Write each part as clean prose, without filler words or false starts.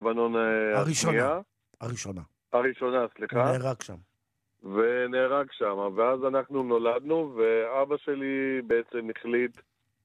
לבנון השנייה. הראשונה, סליחה. נהרג שם. ונהרג שם, ואז אנחנו נולדנו, ואבא שלי בעצם החליט,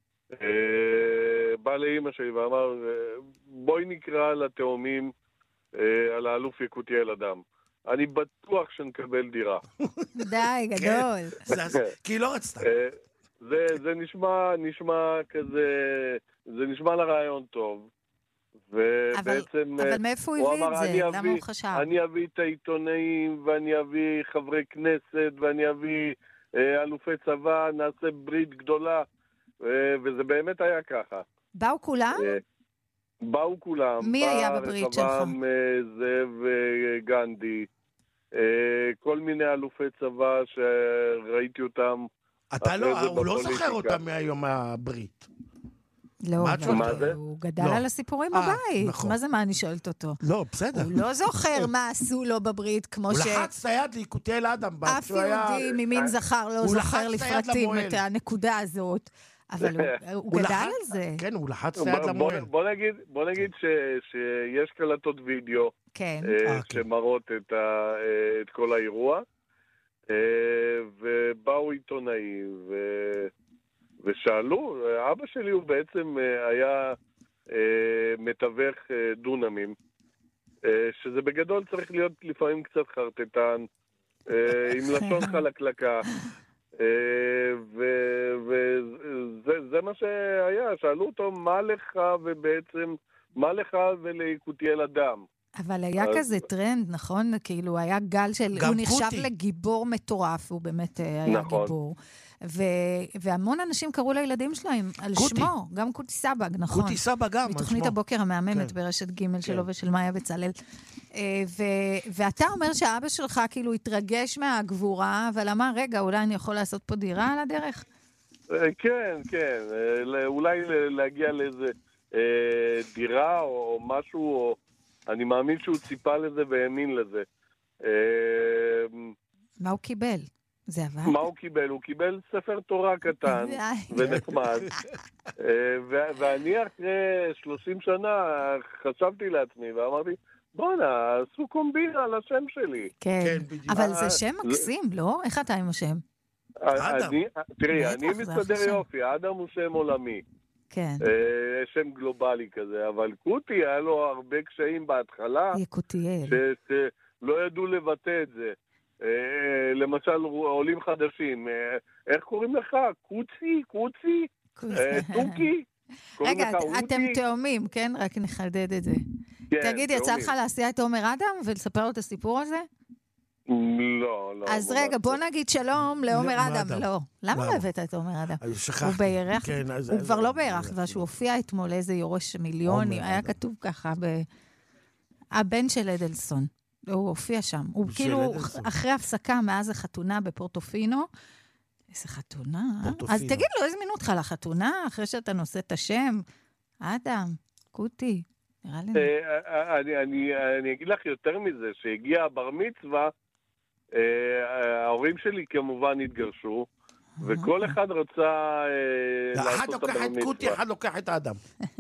בא לאמא שלי ואמר, בואי נקרא לתאומים על האלוף יקותיאל אדם. אני בטוח שנקבל דירה. די, גדול. כי לא רצתה. זה נשמע כזה, זה נשמע לרעיון טוב. ובעצם אבל מאיפה הוא הביא את זה? למה הוא חשב? אני אביא את העיתונאים, ואני אביא חברי כנסת, ואני אביא אלופי צבא, נעשה ברית גדולה, וזה באמת היה ככה. באו כולם? באו כולם. מי היה בברית שלך? רחבעם זאב גנדי, כל מיני אלופי צבא שראיתי אותם. הוא לא זוכר אותם מהיום הברית. לא, הוא גדל על הסיפורים בבית. מה זה מה אני שואלת אותו? לא, בסדר. הוא לא זוכר מה עשו לו בברית, כמו ש... הוא לחץ את היד ליקותיאל אדם. אף יהודי ממין זחר לא זוכר לפרטים את הנקודה הזאת. אבל הוא גדל על זה. כן, הוא לחץ את היד למועל. בוא נגיד שיש קלטות וידאו שמראות את כל האירוע, ובאו עיתונאים ושאלו, אבא שלי הוא בעצם היה מתווך דונמים, שזה בגדול צריך להיות לפעמים קצת חרטטן, עם לשון חלקלקה, וזה מה שהיה, שאלו אותו מה לך ובעצם, מה לך וליקותיאל אדם. אבל היה כזה טרנד, נכון? כאילו היה גל של... הוא נחשב לגיבור מטורף, הוא באמת היה גיבור. והמון אנשים קראו לילדים שלהם על שמו, גם קוטי סבג, נכון? קוטי סבג גם, מתוכנית הבוקר המהממת ברשת ג' שלו ושל מאיה בצלאל. ואתה אומר שהאבא שלך כאילו התרגש מהגבורה, אבל אמר, רגע, אולי אני יכול לעשות פה דירה על הדרך? כן. אולי להגיע לאיזה דירה או משהו, או... אני מאמין שהוא ציפה לזה והאמין לזה. מה הוא קיבל? זה עבר? מה הוא קיבל? הוא קיבל ספר תורה קטן ונחמד. ואני אחרי 30 שנה חשבתי לעצמי ואמרתי, בוא'נה, עשו קומבינה על השם שלי. כן, אבל זה שם מקסים, לא? איך אתה עם השם? תראי, אני מסתדר יופי, אדם הוא שם עולמי. כן. שם גלובלי כזה, אבל קוטי היה לו הרבה קשיים בהתחלה. יקותיאל. שלא ידעו לבטא את זה. למשל, עולים חדשים. איך קוראים לך? קוצי? טוקי? רגע, אתם תאומים, כן? רק נחדד את זה. תגיד, יצא לך להסיע את עומר אדם ולספר לו את הסיפור הזה? לא. אז רגע, בוא נגיד שלום לעומר אדם. לא. למה לא הבאת את עומר אדם? הוא בירח, הוא כבר לא בירח, שהוא הופיע אתמול איזה יורש מיליונים, היה כתוב ככה, הבן של אדלסון. הוא הופיע שם. הוא כאילו, אחרי הפסקה מאז החתונה בפורטופינו, איזה חתונה? אז תגיד לו, איזה מינו אותך לחתונה, אחרי שאתה נושא את השם? אדם, קוטי, נראה לי. אני אגיד לך יותר מזה, שהגיע הבר מצווה, ההורים שלי כמובן התגרשו, וכל אחד רצה לעשות את הבר מצווה. אחד לוקח את קוטי, אחד לוקח את האדם.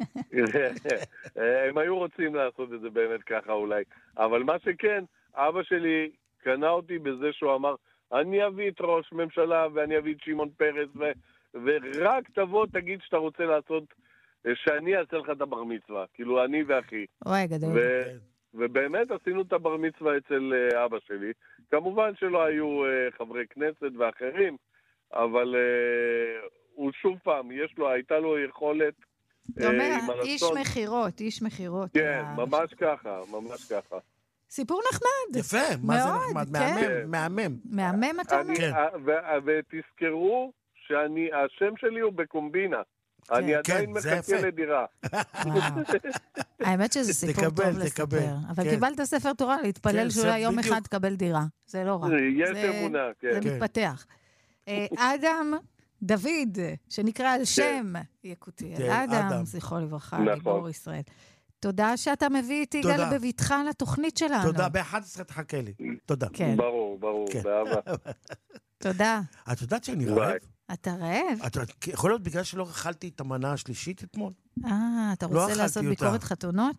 הם היו רוצים לעשות את זה באמת ככה אולי. אבל מה שכן, אבא שלי קנה אותי בזה שהוא אמר, אני אביא את ראש ממשלה ואני אביא את שמעון פרס, ורק תבוא תגיד שאתה רוצה לעשות, שאני אעשה לך את הבר מצווה. כאילו אני ואחי. וואי, גדול. ובאמת עשינו את הבר מצווה אצל אבא שלי. כמובן שלא היו חברי כנסת ואחרים, אבל הוא שוב פעם, הייתה לו יכולת... אתה אומר, איש מחירות. כן, ממש ככה. סיפור נחמד. יפה, מה זה נחמד? מהמם. מהמם אתה אומר? ותזכרו שהשם שלי הוא בקומבינה. אני עדיין מחכה לדירה. האמת שזה סיפור טוב לספר. אבל קיבלת ספר תורה להתפלל שאולי יום אחד תקבל דירה. זה לא רע. יש אמונה, כן. זה מתפתח. אדם דוד, שנקרא על שם יקותיאל אדם, זכרו לברכה, גיבור ישראל. תודה שאתה מביא איתי גל בביתך לתוכנית שלנו. תודה, ב-11 תחכה לי. תודה. ברור, באהבה. תודה. את יודעת שאני רעב? אתה רעב? יכול להיות בגלל שלא אכלתי את המנה השלישית אתמול? אתה רוצה לעשות ביקורת חתונות?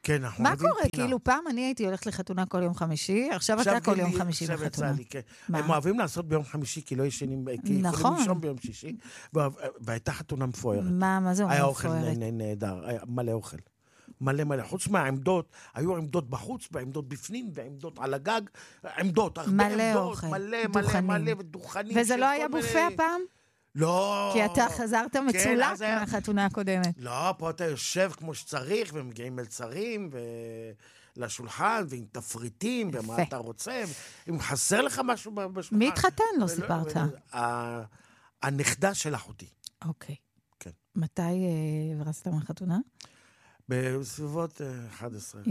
כן, אנחנו מה קורה? כאילו פעם אני הייתי הולכת לחתונה כל יום חמישי, עכשיו אתה כל יום חמישי בחתונה. הם אוהבים לעשות ביום חמישי, כי לא ישנים, כי יכולים לישון ביום שישי, והייתה חתונה מפוארת. מה זה אומר היה מפוארת? אוכל נהדר, היה מלא אוכל. מלא. חוץ מהעמדות, היו עמדות בחוץ, ועמדות בפנים, ועמדות על הגג, עמדות, הרבה עמדות, מלא ודוכנים. וזה לא היה בופה הפעם? לא. כי אתה חזרת מצולק מהחתונה הקודמת. לא, פה אתה יושב כמו שצריך, ומגיעים מלצרים, לשולחן, ועם תפריטים, ומה אתה רוצה, אם חסר לך משהו בשולחן. מי התחתן? לא סיפרת. הנכדה של אחותי. אוקיי. כן. מתי הרסת מהחתונה? בסביבות 11.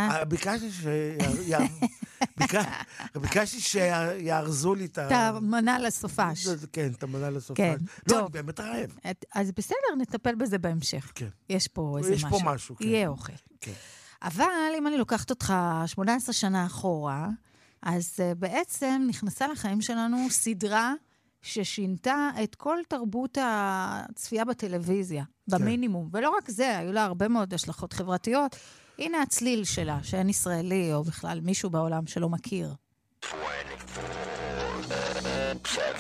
ביקשתי שיארזו לי את המנה לסופש. כן, את המנה לסופש. לא, אני באמת רעב. אז בסדר, נטפל בזה בהמשך. כן. יש פה איזה משהו. יש פה משהו, כן. יהיה אוכל. כן. אבל אם אני לוקחת אותך 18 שנה אחורה, אז בעצם נכנסה לחיים שלנו סדרה ששינתה את כל תרבות הצפייה בטלוויזיה, במינימום. ולא רק זה, היו לה הרבה מאוד השלכות חברתיות. הנה הצליל שלה, שאין ישראלי או בכלל מישהו בעולם שלא מכיר. 24/7.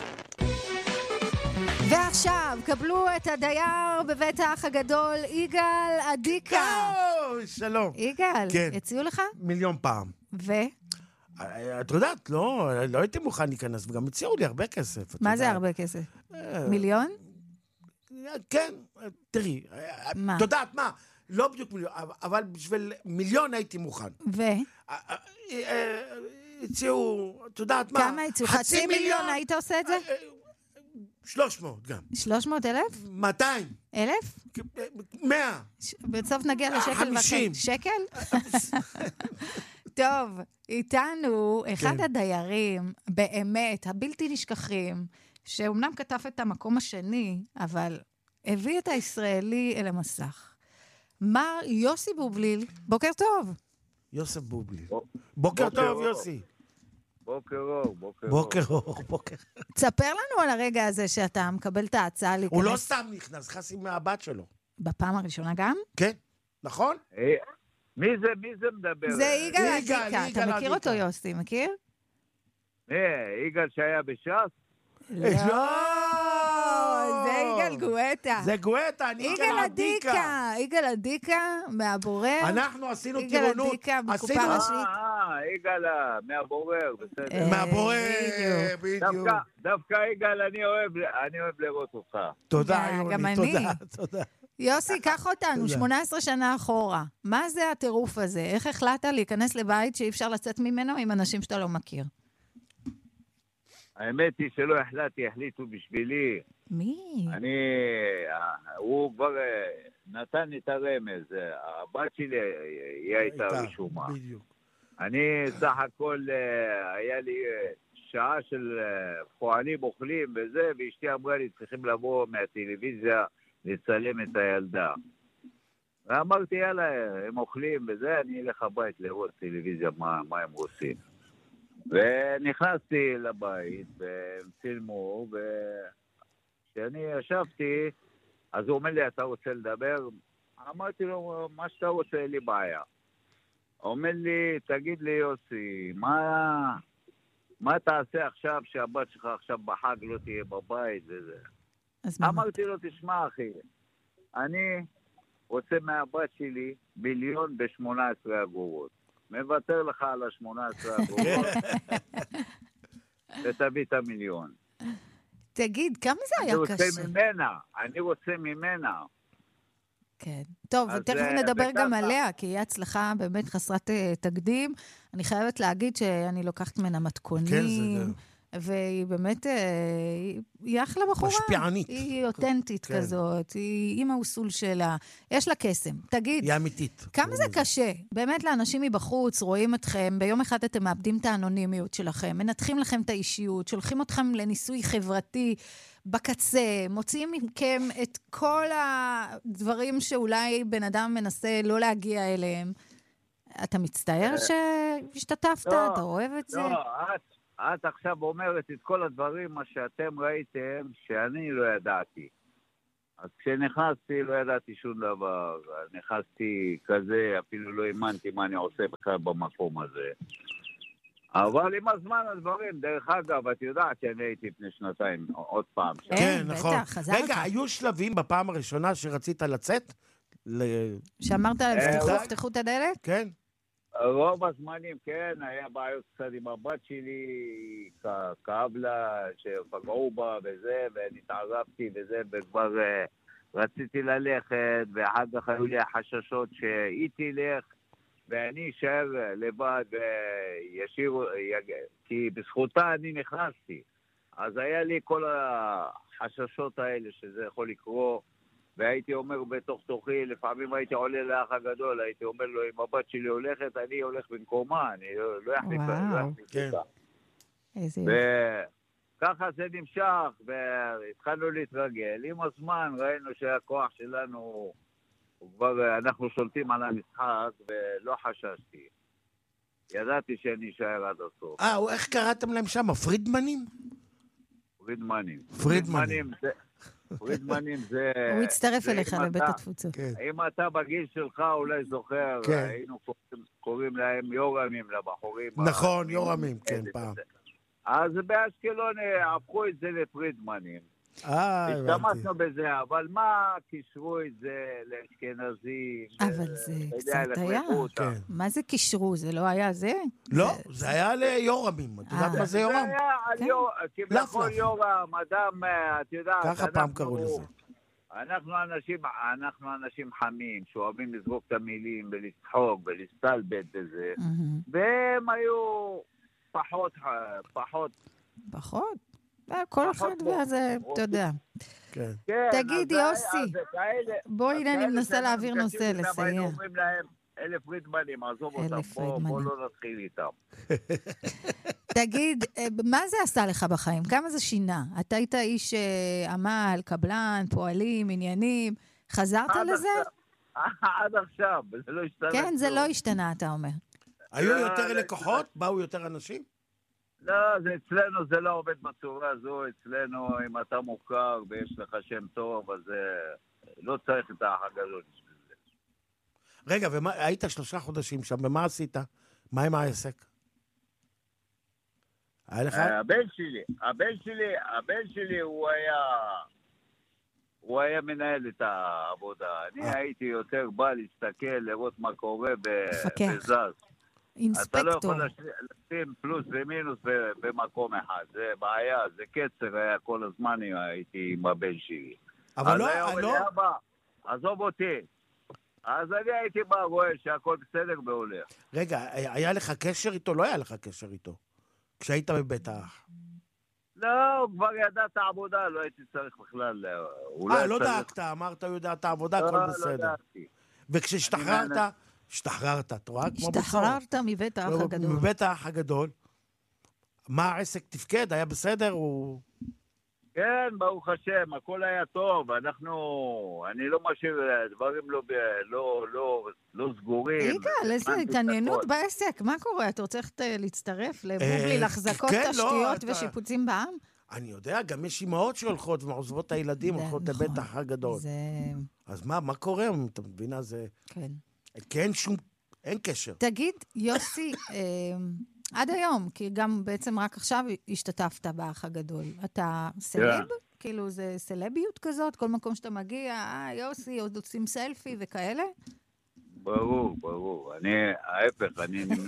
ועכשיו, קבלו את הדייר בבית האח הגדול, יגאל אדיקה. שלום. יגאל, הציעו לך? מיליון פעם. את יודעת, לא הייתי מוכן להיכנס, וגם הציעו לי הרבה כסף. מה זה הרבה כסף? מיליון? כן, תראי. את יודעת מה? לא בדיוק מיליון, אבל בשביל מיליון הייתי מוכן. הציעו, את יודעת מה? כמה הציעו? חצי מיליון היית עושה את זה? 300 גם. 300,000? 200. 1,000? 100. בסוף נגיע לשקל 50. שקל? טוב, איתנו אחד הדיירים, באמת, הבלתי נשכחים, שאומנם כתב את המקום השני, אבל הביא את הישראלי אל המסך. מר יוסי בובליל, בוקר טוב. יוסף בובליל. בוקר טוב, יוסי. בוקר אור. תספר לנו על הרגע הזה שאתה מקבל את ההצעה להיכנס. הוא לא סתם נכנס, חסי מהבת שלו. בפעם הראשונה גם? כן, נכון? מי זה מדבר? זה יגאל אדיקה. אתה מכיר אותו, יוסי? מכיר? יגאל שהיה בש"ס? לא, זה יגאל גואטה. זה גואטה, אני יגאל אדיקה. יגאל אדיקה מהבורר. אנחנו עשינו טירונות. יגאל אדיקה בקופה ראשית. יגאל מהבורר, בסדר. מהבורר, בדיוק. דווקא יגאל, אני אוהב לראות אותך. תודה, יוני, תודה. יוסי, קח אותנו 18 שנה אחורה. מה זה הטירוף הזה? איך החלטת להיכנס לבית שאי אפשר לצאת ממנו עם אנשים שאתה לא מכיר? האמת היא שלא החליטו בשבילי. מי? הוא כבר נתן לי את הרמז. הבת שלי היא הייתה רשומה. אני סך הכל היה לי שעה של פועלים אוכלים וזה, ואשתי אמרה לי צריכים לבוא מהטלוויזיה לצלם את הילדה. ואמרתי יאללה, הם אוכלים וזה, אני אלך הבית לראות טלוויזיה מה הם עושים. ונכנסתי לבית, והם צילמו, וכשאני ישבתי, אז הוא אומר לי, אתה רוצה לדבר? אמרתי לו, מה שאתה רוצה, אין לי בעיה. הוא אומר לי, תגיד לי יוסי, מה תעשה עכשיו שהבת שלך עכשיו בחג לא תהיה בבית וזה? אמרתי לו, תשמע אחי, אני רוצה מהבת שלי 1,018,000 אגורות. מוותר לך על 18 אגורות, ותביא את המיליון. תגיד, כמה זה היה קשה? אני רוצה ממנה. כן. טוב, ותכף נדבר גם עליה, כי היא הצלחה באמת חסרת תקדים. אני חייבת להגיד שאני לוקחת ממנה מתכונים, והיא באמת, היא אחלה בחורה. משפיענית. היא אותנטית כזאת, היא עם האוסול שלה, יש לה קסם. תגיד, היא אמיתית. כמה זה קשה? באמת לאנשים מבחוץ, רואים אתכם, ביום אחד אתם מאבדים את האנונימיות שלכם, מנתחים לכם את האישיות, שולחים אתכם לניסוי חברתי בקצה, מוציאים מכם את כל הדברים שאולי בן אדם מנסה לא להגיע אליהם. אתה מצטער שהשתתפת? אתה אוהב את זה? לא, את עכשיו אומרת את כל הדברים מה שאתם ראיתם שאני לא ידעתי. אז כשנכנסתי לא ידעתי שום דבר, נכנסתי כזה, אפילו לא האמנתי מה אני עושה בכלל במקום הזה. אבל עם הזמן הדברים, דרך אגב, את יודעת שאני הייתי לפני שנתיים, עוד פעם. כן, נכון. רגע, היו שלבים בפעם הראשונה שרצית לצאת? שאמרת להם, תפתחו את הדלת? כן. רוב הזמנים, כן, היה בעיות קצת עם הבת שלי, כאב לה, שפגעו בה וזה, ואני התערבתי וזה, וכבר רציתי ללכת, ואחר כך היו לי החששות שהיא תלך, ואני אשאר לבד וישאיר, כי בזכותה אני נכנסתי. אז היה לי כל החששות האלה שזה יכול לקרות, והייתי אומר בתוך תוכי, לפעמים הייתי עולה לאח הגדול, הייתי אומר לו, אם הבת שלי הולכת, אני הולך במקומה, אני לא יחליף אותה. וככה זה נמשך, והתחלנו להתרגל. עם הזמן ראינו שהכוח שלנו, אנחנו שולטים על המשחק, ולא חששתי. ידעתי שאני אשאר עד הסוף. איך קראתם להם שם? פרידמנים? פרידמנים זה... הוא הצטרף אליך לבית התפוצות. אם אתה בגיל שלך אולי זוכר, היינו קוראים להם יורמים לבחורים. נכון, יורמים, כן, פעם. אז באשקלון הפכו את זה לפרידמנים. השתמשנו בזה, אבל מה קישרו את זה לאשכנזים? אבל זה קצת היה. מה זה קישרו? זה לא היה זה? לא, זה היה ליורמים. את יודעת מה זה יורם? זה היה כביכול יורם, אדם, את יודעת. ככה פעם קראו לזה. אנחנו אנשים חמים, שאוהבים לזרוק את המילים ולצחוק ולסתלבט בזה, והם היו פחות. כל אחד וזה, אתה יודע. תגיד, יוסי, בואי הנה אני מנסה להעביר נושא, לסייע. אומרים להם, 1,000 פרידמנים, עזוב אותם, בוא לא נתחיל איתם. תגיד, מה זה עשה לך בחיים? כמה זה שינה? אתה היית איש עמל, קבלן, פועלים, עניינים, חזרת לזה? עד עכשיו, זה לא השתנה. כן, זה לא השתנה, אתה אומר. היו יותר לקוחות? באו יותר אנשים? לא, אצלנו זה לא עובד בצורה הזו, אצלנו אם אתה מוכר ויש לך שם טוב, אז לא צריך את האח הגדול בשביל זה. רגע, היית 3 חודשים שם, ומה עשית? מה עם העסק? הבן שלי הוא היה מנהל את העבודה. אני הייתי יותר בא להסתכל, לראות מה קורה בזז. אינספקטור. אתה לא יכול לשים פלוס ומינוס במקום אחד. זה בעיה, זה קצר היה כל הזמן הייתי עם הבן שלי. אבל לא, עזוב אותי. אז אני הייתי בא, רואה שהכל בסדר והולך. רגע, היה לך קשר איתו? לא היה לך קשר איתו. כשהיית בבית האח. לא, כבר ידעת העבודה, לא הייתי צריך בכלל. לא דאגת, אמרת ידעת העבודה, הכל בסדר. וכשהשתחררת, את רואה? השתחררת מבית האח הגדול. מבית האח הגדול. מה העסק תפקד? היה בסדר? כן, ברוך השם, הכל היה טוב. אני לא משאיר דברים לא סגורים. יגאל, איזה התעניינות בעסק. מה קורה? אתה רוצה להצטרף לבובלי לחזקות תשתיות ושיפוצים בעם? אני יודע, גם יש אמהות שהולכות ועוזבות את הילדים, הולכות לבית האח הגדול. אז מה קורה? אתה מבינה, זה... כן. אין קשר. תגיד, יוסי, עד היום, כי גם בעצם רק עכשיו השתתפת באח הגדול. אתה סלב? כאילו זה סלביות כזאת? כל מקום שאתה מגיע, יוסי, עוד עושים סלפי וכאלה? ברור. ההפך,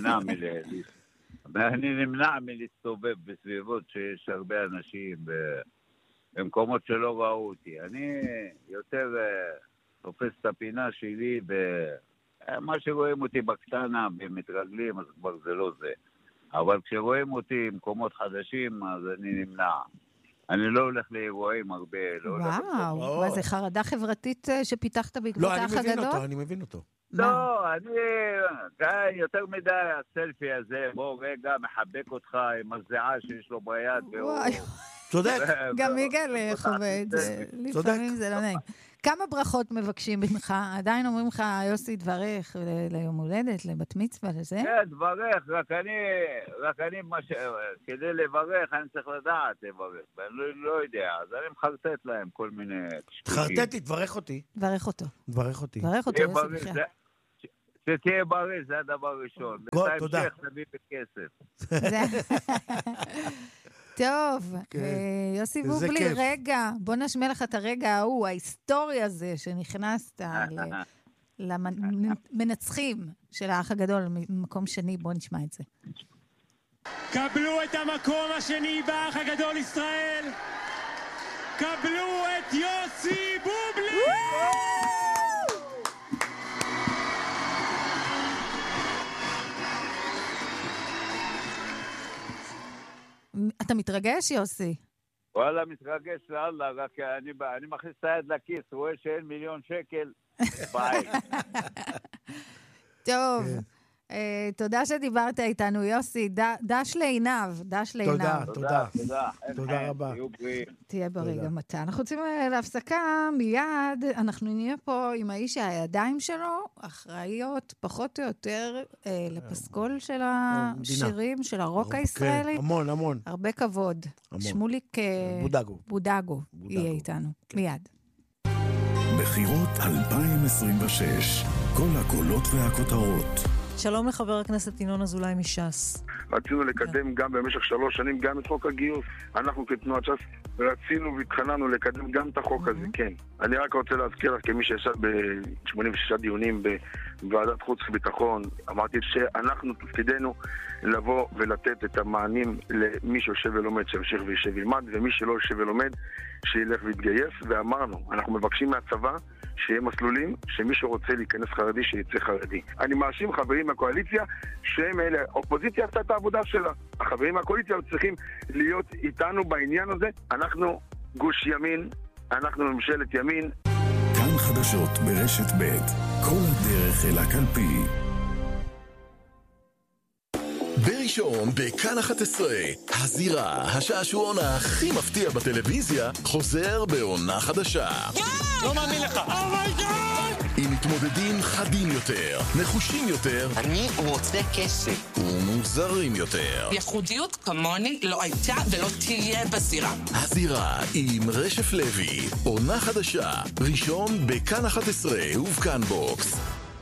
אני נמנע מלהסתובב בסביבות שיש הרבה אנשים במקומות שלא ראו אותי. אני יותר תופס את הפינה שלי מה שרואים אותי בקטנה ומתרגלים, אז כבר זה לא זה. אבל כשרואים אותי במקומות חדשים, אז אני נמנע. אני לא הולך לאירועים הרבה. וואו, מה זה חרדה חברתית שפיתחת בעקבות האח הגדול? לא, אני מבין אותו. לא, אני יותר מדי הסלפי הזה, בוא רגע מחבק אותך עם הזיעה שיש לו ביד. צודק. גם יגאל חווה את זה, לפעמים זה לא נעים. כמה ברכות מבקשים ממך? עדיין אומרים לך, יוסי, דברך ליום הולדת, לבת מצווה, לזה? כן, דברך, רק אני כדי לברך, אני צריך לדעת לברך, ואני לא יודע, אז אני מחרטט להם כל מיני... תחרטטי, דברך אותי. דברך אותו. דברך אותי. דברך אותו, יוסי, בכלל. שתהיה בריא, זה הדבר הראשון. תודה. בהמשך נביא בכסף. טוב, יוסי בובלי, רגע, בוא נשמע לך את הרגע ההוא, ההיסטורי הזה שנכנסת למנצחים של האח הגדול, ממקום שני, בוא נשמע את זה. קבלו את המקום השני באח הגדול ישראל, קבלו את יוסי בובלי! אתה מתרגש, יוסי? וואלה, מתרגש לאללה, רק אני מכניס את היד לכיס, רואה שאין מיליון שקל, ביי. טוב, תודה שדיברת איתנו, יוסי, דש לעיניו, דש לעיניו. תודה רבה. תהיה בריא גם אתה. אנחנו רוצים להפסקה מיד, אנחנו נהיה פה עם האיש שהידיים שלו אחראיות פחות או יותר לפסקול של השירים, של הרוק הישראלי. המון. הרבה כבוד. שמוליק בודגו יהיה איתנו, מיד. בחירות 2026, כל הקולות והכותרות. שלום לחבר הכנסת ינון אזולאי מש"ס. רצינו לקדם גם במשך 3 שנים גם את חוק הגיוס. אנחנו כתנועת ש"ס רצינו והתחננו לקדם גם את החוק הזה, כן. אני רק רוצה להזכיר לך כמי שישב ב-86 דיונים בוועדת חוץ וביטחון, אמרתי שאנחנו תפקידנו לבוא ולתת את המענים למי שיושב ולומד שימשיך וישב וילמד, ומי שלא יושב ולומד שילך ויתגייס, ואמרנו, אנחנו מבקשים מהצבא שיהיה מסלולים שמי שרוצה להיכנס חרדי שיצא חרדי. אני מאשים חברים מהקואליציה שהם אלה, האופוזיציה עשתה את העבודה שלה. החברים מהקואליציה צריכים להיות איתנו בעניין הזה. אנחנו גוש ימין, אנחנו ממשלת ימין. כאן חדשות ברשת ב', כל הדרך אל הקלפי. בראשון, בכאן 11, הזירה, השעשועון הכי מפתיע בטלוויזיה, חוזר בעונה חדשה. לא מאמין לך. עם מתמודדים חדים יותר, נחושים יותר, אני רוצה כסף, ומוזרים יותר. ייחודיות כמוני לא הייתה ולא תהיה בזירה. הזירה עם רשף לוי, עונה חדשה, ראשון בכאן 11 ובכאן בוקס.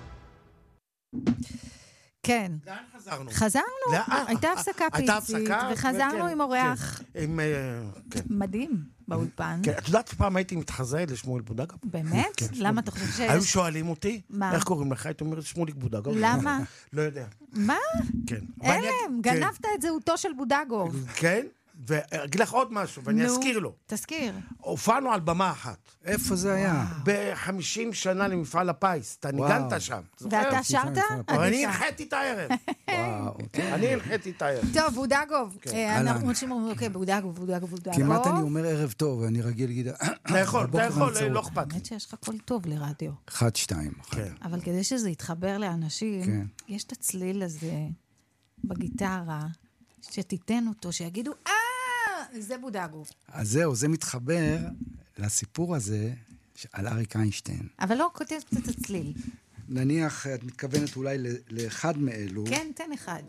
כן. לאן חזרנו? חזרנו, הייתה הפסקה פיצית, וחזרנו עם אורח מדהים באולפן. את יודעת שפעם הייתי מתחזה לשמואל בודגו? באמת? למה אתה חושב שיש... היו שואלים אותי, איך קוראים לך? היית אומרת שמוליק בודגו. למה? לא יודע. מה? כן. אלם, גנבת את זהותו של בודגו. כן? ואגיד לך עוד משהו, ואני אזכיר לו. תזכיר. הופענו על במה אחת. איפה זה היה? ב-50 שנה למפעל הפיס. אתה ניגנת שם. ואתה שרת? אני הלחתי את הערב. אני הלחתי את הערב. טוב, בודגוב. אנחנו אומרים, אוקיי, בודגוב. כמעט אני אומר ערב טוב, ואני רגיל להגיד... אתה יכול, לא אכפת. האמת שיש לך קול טוב לרדיו. 1-2. אבל כדי שזה יתחבר לאנשים, יש את הצליל הזה בגיטרה, שתיתן אותו, שיגידו, זה בודגו. אז זהו, זה מתחבר לסיפור הזה על אריק איינשטיין. אבל לא כותב קצת הצליל. נניח, את מתכוונת אולי לאחד מאלו. כן, תן אחד.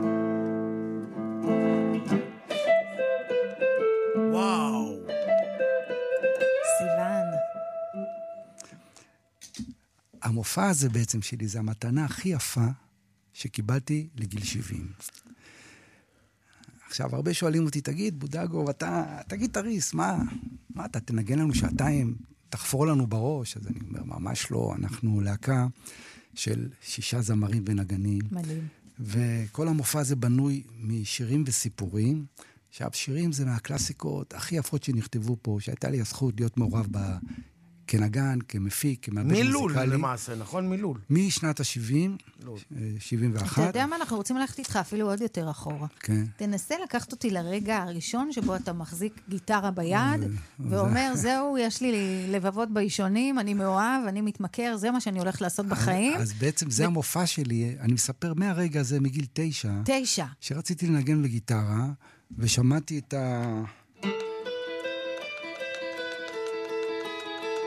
וואו. סיוון. המופע הזה בעצם שלי, זה המתנה הכי יפה שקיבלתי לגיל 70. עכשיו, הרבה שואלים אותי, תגיד, בודגו, תגיד תריס, מה אתה תנגן לנו שעתיים, תחפור לנו בראש? אז אני אומר, ממש לא, אנחנו להקה של 6 זמרים ונגנים. מדהים. וכל המופע הזה בנוי משירים וסיפורים. עכשיו, שירים זה מהקלאסיקות הכי יפות שנכתבו פה, שהייתה לי הזכות להיות מעורב כנגן, כמפיק, כמעבד מוזיקלי. מילול למעשה, נכון? מילול. משנת ה-70, 71. אתה יודע מה? אנחנו רוצים ללכת איתך אפילו עוד יותר אחורה. כן. תנסה לקחת אותי לרגע הראשון שבו אתה מחזיק גיטרה ביד, ואומר, זהו, יש לי לבבות בישונים, אני מאוהב, אני מתמכר, זה מה שאני הולך לעשות בחיים. אז בעצם זה המופע שלי, אני מספר מהרגע הזה, מגיל 9, שרציתי לנגן בגיטרה, ושמעתי את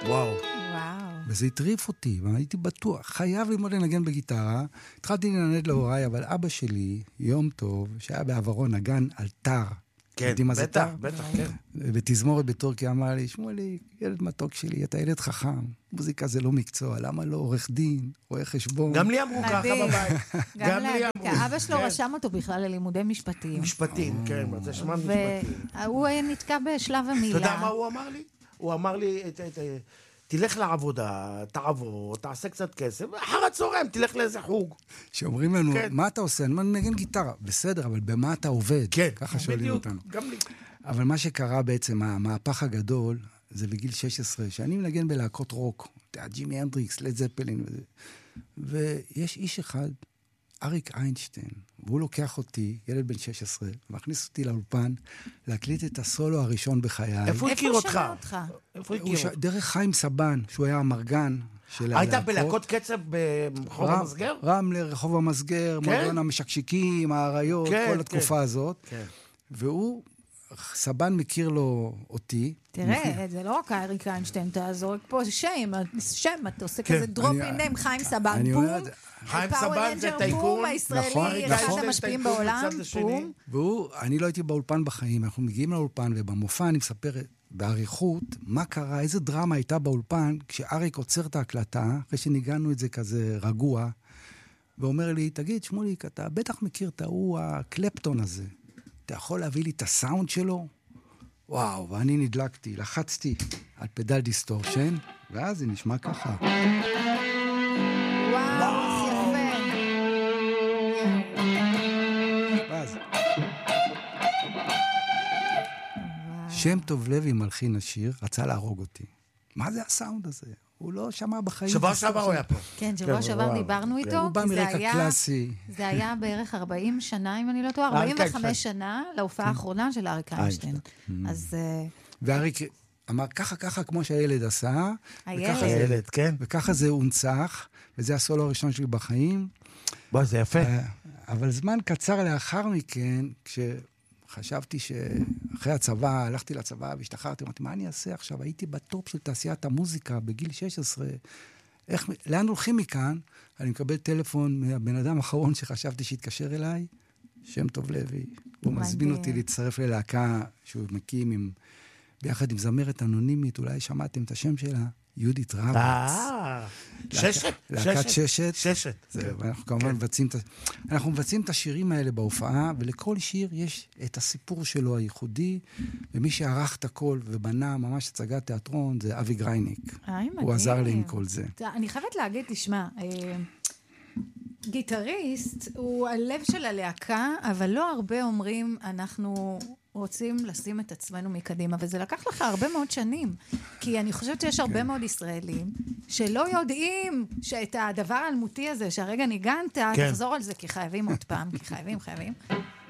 וואו. וזה הטריף אותי, והייתי בטוח, חייב ללמוד לנגן בגיטרה. התחלתי לנגן להוריי, אבל אבא שלי, יום טוב, שהיה בעברון, נגן על תר. כן, בטח, בטח, כן. בתזמורת בטורקיה אמר לי, שמולי, ילד מתוק שלי, אתה ילד חכם, מוזיקה זה לא מקצוע, למה לא עורך דין, רואה חשבון? גם לי אמרו ככה בבית. גם לי אמרו. אבא שלו רשם אותו בכלל ללימודי משפטים. משפטים, כן, זה שמע משפטים. והוא נתקע בשלב המילה. אתה יודע מה הוא אמר לי? הוא אמר לי, תלך לעבודה, תעבור, תעשה קצת כסף, אחר הצהריים, תלך לאיזה חוג. שאומרים לנו, מה אתה עושה? אני מנגן גיטרה. בסדר, אבל במה אתה עובד? כן, ככה שואלים אותנו. גם לי. אבל מה שקרה בעצם, המהפך הגדול, זה בגיל 16, שאני מנגן בלהקות רוק, ג'ימי הנדריקס, לד זפלין, ויש איש אחד, אריק איינשטיין, והוא לוקח אותי, ילד בן 16, ומכניס אותי לאולפן, להקליט את הסולו הראשון בחיי. איפה הוא הכיר אותך? איפה הוא הכיר אותך? דרך חיים סבן, שהוא היה המרגן של הלהקות. היית בלהקות קצב ברחוב המסגר? רמלה, רחוב המסגר, מועדון המשקשיקים, האריות, כל התקופה הזאת. והוא, סבן מכיר לו אותי. תראה, זה לא רק אריק איינשטיין, אתה זורק פה שם, אתה עושה כזה דרופ-אין, חיים סבן, בום. חיים סבן זה טייקון, הישראלי, אחד המשפיעים בעולם, בום. והוא, אני לא הייתי באולפן בחיים, אנחנו מגיעים לאולפן, ובמופע אני מספר בעריכות מה קרה, איזה דרמה הייתה באולפן, כשאריק עוצר את ההקלטה, אחרי שניגענו את זה כזה רגוע, ואומר לי, תגיד, שמוליק, אתה בטח מכיר את ההוא הקלפטון הזה. אתה יכול להביא לי את הסאונד שלו? וואו, ואני נדלקתי, לחצתי על פדל דיסטורשן, ואז זה נשמע ככה. וואו, יפה. ואז. שם טוב לוי, מלחין השיר, רצה להרוג אותי. מה זה הסאונד הזה? הוא לא שמע בחיים. שבוע שעבר הוא היה פה. כן, שבוע שעבר דיברנו איתו. הוא בא מרקע קלאסי. זה היה בערך 40 שנה, אם אני לא טועה, 45 שנה להופעה האחרונה של אריק איינשטיין. אז... ואריק אמר, ככה כמו שהילד עשה. הילד, כן. וככה זה הונצח, וזה הסולו הראשון שלי בחיים. בוא, זה יפה. אבל זמן קצר לאחר מכן, חשבתי שאחרי הצבא, הלכתי לצבא והשתחררתי, אמרתי, מה אני אעשה עכשיו? הייתי בטופ של תעשיית המוזיקה בגיל 16. לאן הולכים מכאן? אני מקבל טלפון מהבן אדם האחרון שחשבתי שהתקשר אליי, שם טוב לוי. הוא מזמין אותי להצטרף ללהקה שהוא מקים ביחד עם זמרת אנונימית, אולי שמעתם את השם שלה, יהודית רבץ. ששת? להקת ששת. ששת. ואנחנו כמובן מבצעים את השירים האלה בהופעה, ולכל שיר יש את הסיפור שלו הייחודי, ומי שערך את הכל ובנה ממש הצגת תיאטרון, זה אבי גרייניק. הוא עזר לי עם כל זה. אני חייבת להגיד, תשמע, גיטריסט הוא הלב של הלהקה, אבל לא הרבה אומרים, אנחנו רוצים לשים את עצמנו מקדימה, וזה לקח לך הרבה מאוד שנים, כי אני חושבת שיש הרבה מאוד ישראלים שלא יודעים שאת הדבר האלמותי הזה, שהרגע ניגנת, תחזור על זה, כי חייבים עוד פעם, כי חייבים.